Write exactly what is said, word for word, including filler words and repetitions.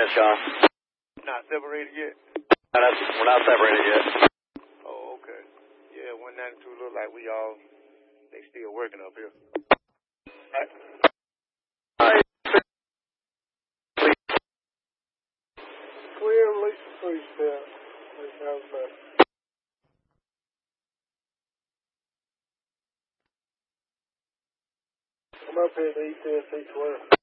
Yes, Sean. Not separated yet? No, that's, we're not separated yet. Oh, okay. Yeah, one ninety-two look like we all, they still working up here. Right. Right. Clear, Lisa, please, uh, please, how's that? I'm up here at E T S, E twelve.